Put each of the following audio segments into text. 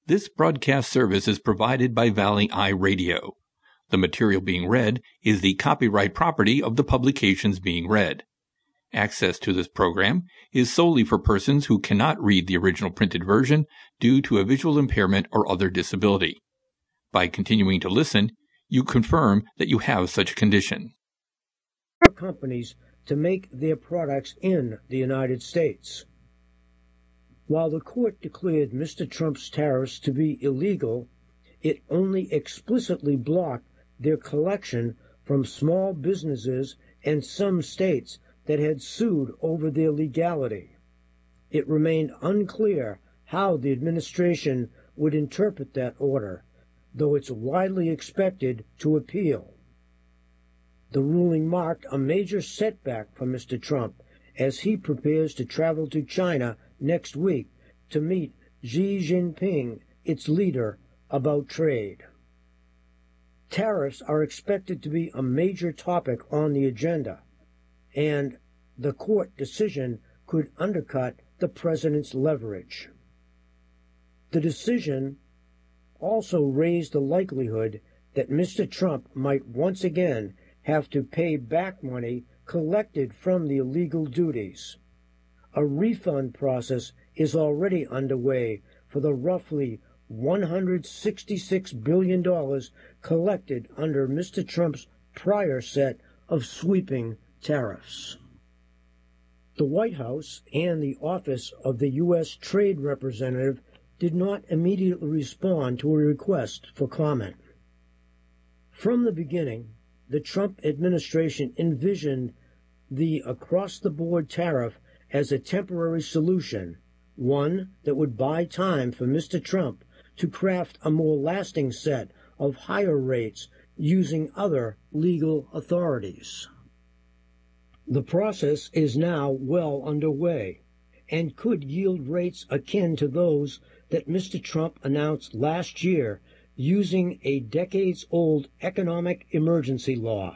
This broadcast service is provided by Valley Eye Radio. The material being read is the copyright property of the publications being read. Access to this program is solely for persons who cannot read the original printed version due to a visual impairment or other disability. By continuing to listen, you confirm that you have such a condition. Companies to make their products in the United States. While the court declared Mr. Trump's tariffs to be illegal, it only explicitly blocked their collection from small businesses and some states that had sued over their legality. It remained unclear how the administration would interpret that order, though it's widely expected to appeal. The ruling marked a major setback for Mr. Trump as he prepares to travel to China next week to meet Xi Jinping, its leader, about trade. Tariffs are expected to be a major topic on the agenda, and the court decision could undercut the president's leverage. The decision also raised the likelihood that Mr. Trump might once again have to pay back money collected from the illegal duties. A refund process is already underway for the roughly $166 billion collected under Mr. Trump's prior set of sweeping tariffs. The White House and the Office of the U.S. Trade Representative did not immediately respond to a request for comment. From the beginning, the Trump administration envisioned the across-the-board tariff as a temporary solution, one that would buy time for Mr. Trump to craft a more lasting set of higher rates using other legal authorities. The process is now well underway and could yield rates akin to those that Mr. Trump announced last year using a decades-old economic emergency law.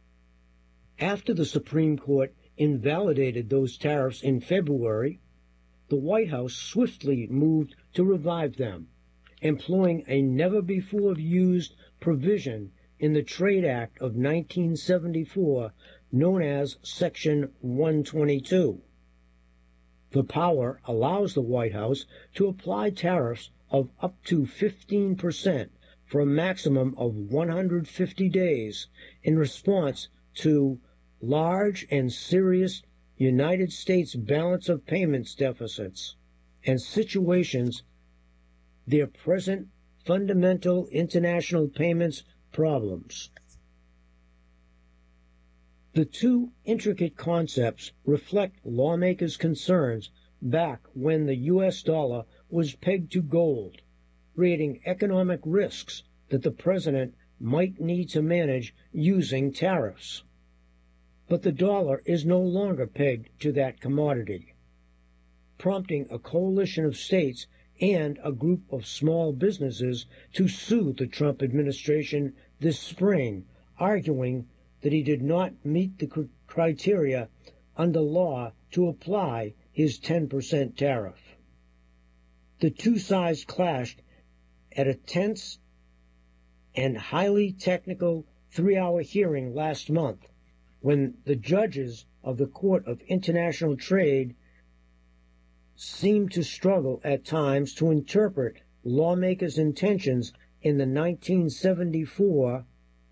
After the Supreme Court invalidated those tariffs in February, the White House swiftly moved to revive them, employing a never-before-used provision in the Trade Act of 1974 known as Section 122. The power allows the White House to apply tariffs of up to 15% for a maximum of 150 days in response to large and serious United States balance of payments deficits and situations their present fundamental international payments problems. The two intricate concepts reflect lawmakers' concerns back when the U.S. dollar was pegged to gold, creating economic risks that the president might need to manage using tariffs. But the dollar is no longer pegged to that commodity, prompting a coalition of states and a group of small businesses to sue the Trump administration this spring, arguing that he did not meet the criteria under law to apply his 10% tariff. The two sides clashed at a tense and highly technical 3-hour hearing last month when the judges of the Court of International Trade seemed to struggle at times to interpret lawmakers' intentions in 1974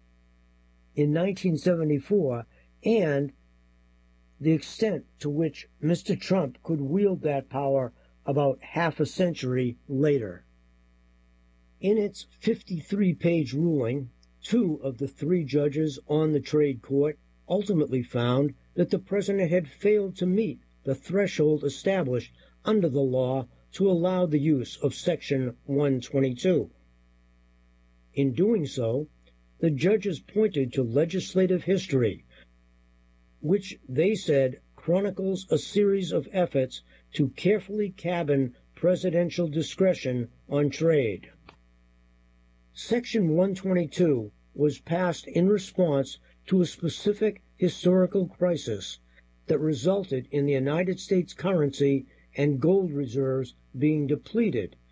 and the extent to which Mr. Trump could wield that power about half a century later. In its 53-page ruling, 2 of the 3 judges on the trade court ultimately found that the president had failed to meet the threshold established under the law to allow the use of Section 122. In doing so, the judges pointed to legislative history, which they said chronicles a series of efforts to carefully cabin presidential discretion on trade. Section 122 was passed in response to a specific historical crisis that resulted in the United States currency and gold reserves being depleted